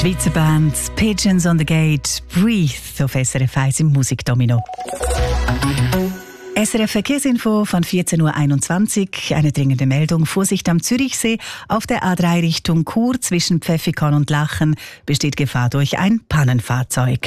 Schweizer Band Pigeons on the Gate, Breathe auf SRF 1 im Musikdomino. SRF Verkehrsinfo von 14.21 Uhr. Eine dringende Meldung. Vorsicht am Zürichsee. Auf der A3 Richtung Chur zwischen Pfäffikon und Lachen besteht Gefahr durch ein Pannenfahrzeug.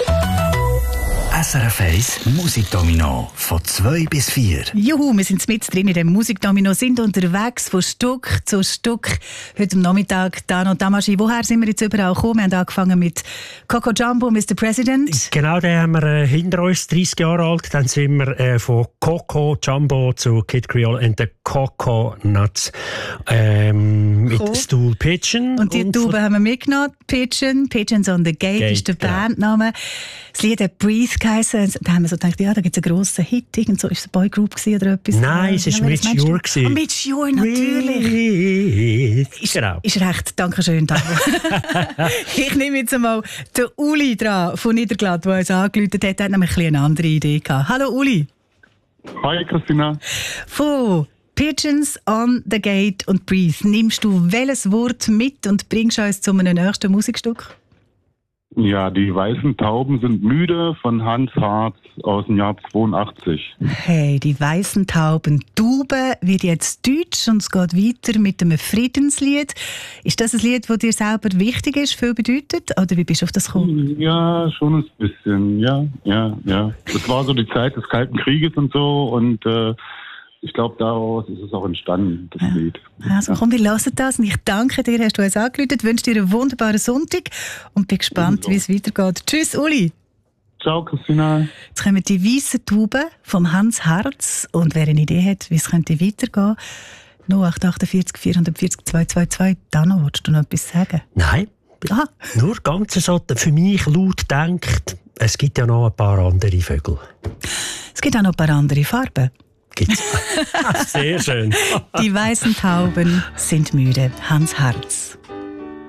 SRF 1 Musikdomino von 2 bis 4. Juhu, wir sind mit drin in dem Musikdomino, sind unterwegs von Stück zu Stück. Heute am Nachmittag, Dano Damashi, woher sind wir jetzt überall gekommen? Wir haben angefangen mit Coco Jumbo, Mr. President. Genau, den haben wir hinter uns, 30 Jahre alt. Dann sind wir von Coco Jumbo zu Kid Creole and the Coconuts mit Stool Pigeon. Und die Tube haben wir mitgenommen, Pigeons on the Gate ist der Bandname. Das Lied hat Breathe geheißen. Da haben wir so gedacht, ja, da gibt es einen grossen Hit. Irgend so, ist es eine Boygroup oder etwas? Nein, es war Mitch Ure. Mitch Ure, natürlich. Genau. Ist recht, danke schön. Ich nehme jetzt einmal den Uli dran von Niederglatt, der uns angerufen hat. Er hat nämlich eine andere Idee gehabt. Hallo Uli. Hi Christina. Von Pigeons on the Gate und Breathe. Nimmst du welches Wort mit und bringst uns zu einem nächsten Musikstück? Ja, die weißen Tauben sind müde von Hans Harz aus dem Jahr 82. Hey, die weißen Tauben. Tauben wird jetzt deutsch und es geht weiter mit einem Friedenslied. Ist das ein Lied, das dir selber wichtig ist, viel bedeutet? Oder wie bist du auf das gekommen? Ja, schon ein bisschen, ja. Das war so die Zeit des Kalten Krieges und so und ich glaube, daraus ist es auch entstanden, das Lied. Also komm, wir hören das und ich danke dir, hast du uns angerufen, wünsche dir einen wunderbaren Sonntag und bin gespannt, wie es weitergeht. Tschüss, Uli. Ciao, Christina. Jetzt kommen die weißen Tauben vom Hans Harz und wer eine Idee hat, wie es könnte weitergehen, 0848 440 222. Dano, willst du noch etwas sagen? Nein, nur ganz so für mich laut denkt, es gibt ja noch ein paar andere Vögel. Es gibt auch noch ein paar andere Farben. Gibt's. Sehr schön. Die weißen Tauben sind müde. Hans Harz.